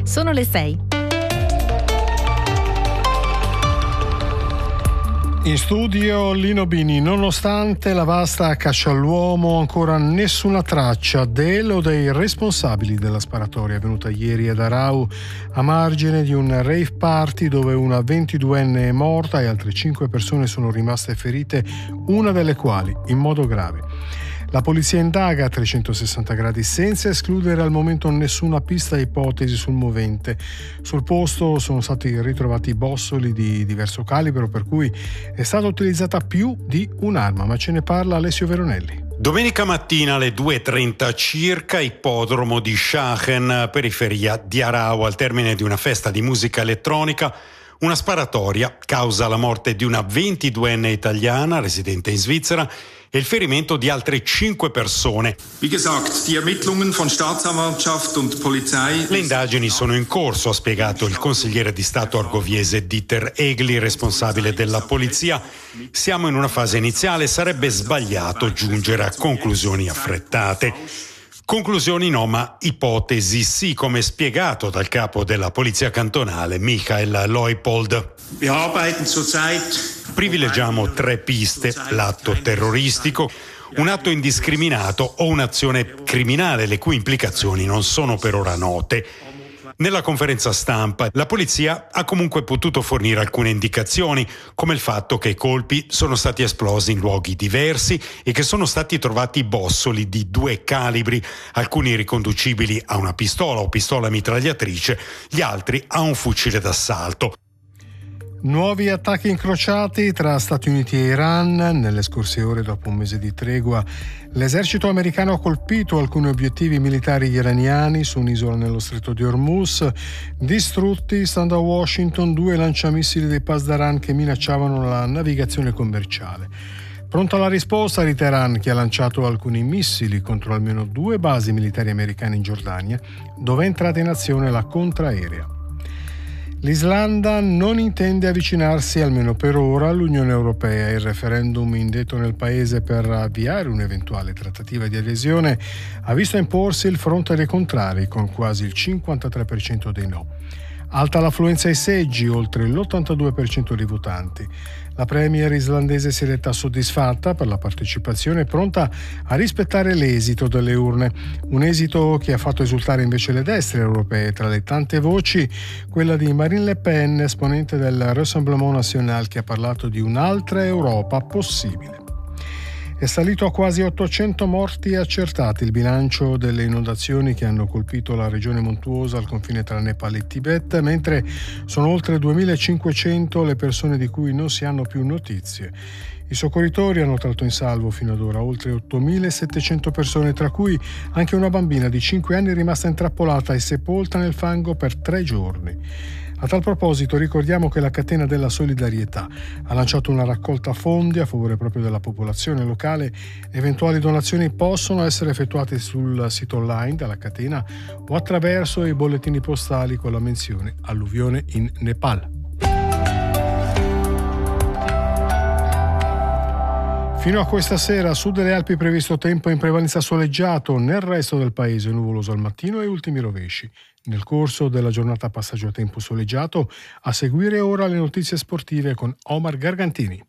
Sono le 6. In studio Lino Bini. Nonostante la vasta caccia all'uomo, ancora nessuna traccia del o dei responsabili della sparatoria avvenuta ieri ad Arau, a margine di un rave party dove una 22enne è morta e altre 5 persone sono rimaste ferite, una delle quali in modo grave. La polizia indaga a 360 gradi senza escludere al momento nessuna pista e ipotesi sul movente. Sul posto sono stati ritrovati bossoli di diverso calibro, per cui è stata utilizzata più di un'arma, ma ce ne parla Alessio Veronelli. Domenica mattina alle 2:30 circa, ippodromo di Schachen, periferia di Arau, al termine di una festa di musica elettronica, una sparatoria causa la morte di una 22enne italiana residente in Svizzera e il ferimento di altre 5 persone. Wie gesagt, die Ermittlungen von Staatsanwaltschaft und Polizei. Le indagini sono in corso, ha spiegato il consigliere di Stato argoviese Dieter Egli, responsabile della polizia. Siamo in una fase iniziale, sarebbe sbagliato giungere a conclusioni affrettate. Conclusioni no, ma ipotesi sì, come spiegato dal capo della polizia cantonale Michael Leupold. Wir arbeiten zurzeit. Privilegiamo 3 piste: l'atto terroristico, un atto indiscriminato o un'azione criminale le cui implicazioni non sono per ora note. Nella conferenza stampa la polizia ha comunque potuto fornire alcune indicazioni, come il fatto che i colpi sono stati esplosi in luoghi diversi e che sono stati trovati bossoli di 2 calibri, alcuni riconducibili a una pistola o pistola mitragliatrice, gli altri a un fucile d'assalto. Nuovi attacchi incrociati tra Stati Uniti e Iran. Nelle scorse ore, dopo un mese di tregua, l'esercito americano ha colpito alcuni obiettivi militari iraniani su un'isola nello stretto di Hormuz. Distrutti, stando a Washington, 2 lanciamissili dei Pasdaran che minacciavano la navigazione commerciale. Pronta la risposta di Teheran, che ha lanciato alcuni missili contro almeno 2 basi militari americane in Giordania, dove è entrata in azione la contraerea. L'Islanda non intende avvicinarsi, almeno per ora, all'Unione Europea. Il referendum indetto nel paese per avviare un'eventuale trattativa di adesione ha visto imporsi il fronte dei contrari, con quasi il 53% dei no. Alta l'affluenza ai seggi, oltre l'82% dei votanti. La premier islandese si è detta soddisfatta per la partecipazione e pronta a rispettare l'esito delle urne. Un esito che ha fatto esultare invece le destre europee. Tra le tante voci, quella di Marine Le Pen, esponente del Rassemblement National, che ha parlato di un'altra Europa possibile. È salito a quasi 800 morti accertati il bilancio delle inondazioni che hanno colpito la regione montuosa al confine tra Nepal e Tibet, mentre sono oltre 2500 le persone di cui non si hanno più notizie. I soccorritori hanno tratto in salvo fino ad ora oltre 8700 persone, tra cui anche una bambina di 5 anni rimasta intrappolata e sepolta nel fango per 3 giorni. A tal proposito ricordiamo che la Catena della Solidarietà ha lanciato una raccolta fondi a favore proprio della popolazione locale. Eventuali donazioni possono essere effettuate sul sito online della catena o attraverso i bollettini postali con la menzione alluvione in Nepal. Fino a questa sera, a sud delle Alpi previsto tempo in prevalenza soleggiato, nel resto del paese nuvoloso al mattino e ultimi rovesci. Nel corso della giornata passaggio a tempo soleggiato. A seguire ora le notizie sportive con Omar Gargantini.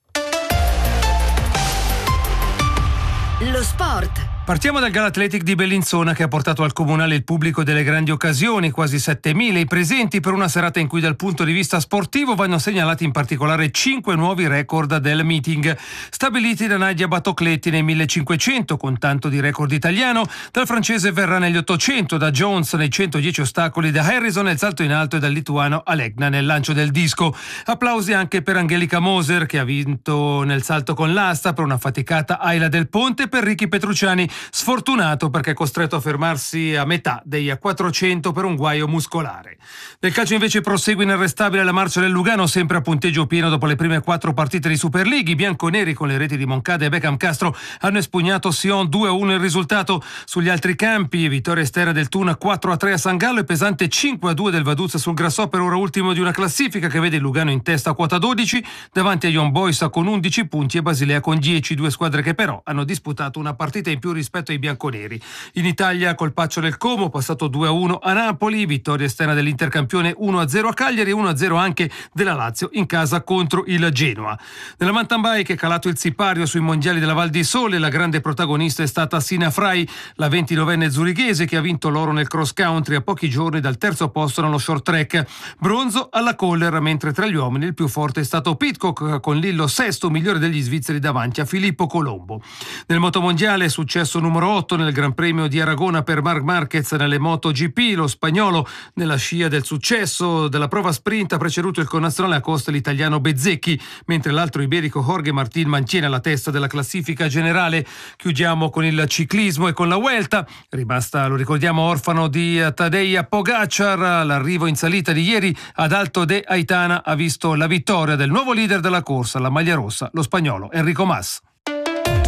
Lo sport. Partiamo dal Gala Athletic di Bellinzona, che ha portato al comunale il pubblico delle grandi occasioni, quasi 7.000 i presenti per una serata in cui dal punto di vista sportivo vanno segnalati in particolare 5 nuovi record del meeting, stabiliti da Nadia Batocletti nei 1500 con tanto di record italiano, dal francese Verra negli 800, da Jones nei 110 ostacoli, da Harrison nel salto in alto e dal lituano Alegna nel lancio del disco. Applausi anche per Angelica Moser, che ha vinto nel salto con l'asta per una faticata Aila del Ponte, e per Ricky Petrucciani, sfortunato perché è costretto a fermarsi a metà dei 400 per un guaio muscolare. Nel calcio invece prosegue inarrestabile la marcia del Lugano, sempre a punteggio pieno dopo le prime 4 partite di Super League. I bianconeri, con le reti di Moncada e Beckham Castro, hanno espugnato Sion 2-1 il risultato. Sugli altri campi, vittoria esterna del Thun 4-3 a San Gallo e pesante 5-2 del Vaduz sul Grasshopper, ora ultimo di una classifica che vede il Lugano in testa a quota 12 davanti a Young Boys con 11 punti e Basilea con 10, 2 squadre che però hanno disputato una partita in più rispetto rispetto ai bianconeri. In Italia Colpaccio del Como passato 2-1 a Napoli, vittoria esterna dell'Intercampione 1-0 a Cagliari e 1-0 anche della Lazio in casa contro il Genoa. Nella mountain bike è calato il sipario sui mondiali della Val di Sole, la grande protagonista è stata Sina Frey, la 29enne zurighese che ha vinto l'oro nel cross country a pochi giorni dal terzo posto nello short track. Bronzo alla Koller, mentre tra gli uomini il più forte è stato Pidcock con Lillo sesto, migliore degli svizzeri davanti a Filippo Colombo. Nel motomondiale successo numero 8 nel Gran Premio di Aragona per Marc Marquez nelle MotoGP, lo spagnolo nella scia del successo della prova sprint ha preceduto il connazionale a costa l'italiano Bezzecchi, mentre l'altro iberico Jorge Martín mantiene la testa della classifica generale. Chiudiamo con il ciclismo e con la Vuelta, rimasta, lo ricordiamo, orfano di Tadej Pogačar. L'arrivo in salita di ieri ad Alto de Aitana ha visto la vittoria del nuovo leader della corsa, la maglia rossa, lo spagnolo Enrico Mas.